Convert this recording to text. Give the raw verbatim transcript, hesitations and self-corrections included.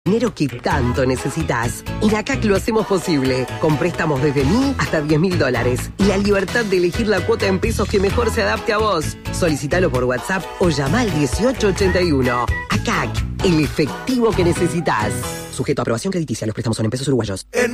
dinero que tanto necesitas. En A C A C lo hacemos posible, con préstamos desde mil hasta diez mil dólares y la libertad de elegir la cuota en pesos que mejor se adapte a vos. Solicítalo por WhatsApp o llama al dieciocho ochenta y uno. A C A C, el efectivo que necesitas. Sujeto a aprobación crediticia, los préstamos son en pesos uruguayos.